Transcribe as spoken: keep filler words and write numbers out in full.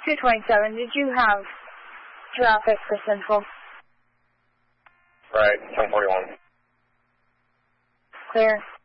two twenty-seven, did you have traffic for Central? Right, ten forty-one. Clear.